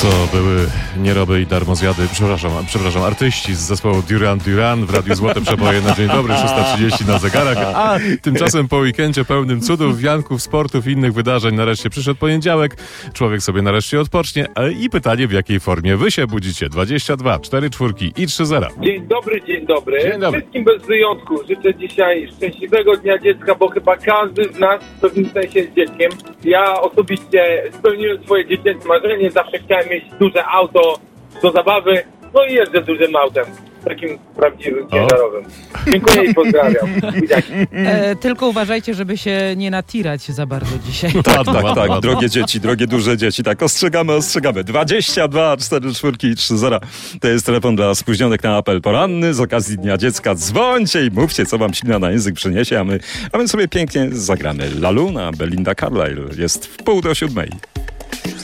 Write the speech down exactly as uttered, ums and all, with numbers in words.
To były nieroby i darmozjady, przepraszam, przepraszam, artyści z zespołu Duran Duran w Radiu Złote Przeboje na dzień dobry, szósta trzydzieści na zegarach, a tymczasem po weekendzie pełnym cudów, wianków, sportów i innych wydarzeń nareszcie przyszedł poniedziałek, człowiek sobie nareszcie odpocznie i pytanie, w jakiej formie wy się budzicie? dwadzieścia dwa, cztery czwórki i trzy zera. Dzień dobry, dzień dobry. Dzień dobry. Wszystkim bez wyjątku życzę dzisiaj szczęśliwego Dnia Dziecka, bo chyba każdy z nas w pewnym sensie jest dzieckiem. Ja osobiście spełniłem swoje dziecięce marzenie, zawsze chciałem mieć duże auto do zabawy, no i jeżdżę dużym autem, takim prawdziwym, ciężarowym. Dziękuję i pozdrawiam. E, tylko uważajcie, żeby się nie natirać za bardzo dzisiaj. Tak, tak, tak. Drogie dzieci, drogie duże dzieci. Tak, ostrzegamy, ostrzegamy. dwadzieścia dwa, cztery czwórki i trzy zera. To jest telefon dla spóźnionych na apel poranny. Z okazji Dnia Dziecka dzwońcie i mówcie, co wam silna na język przyniesie, a my, a my sobie pięknie zagramy. La Luna, Belinda Carlisle. Jest w pół do siódmej.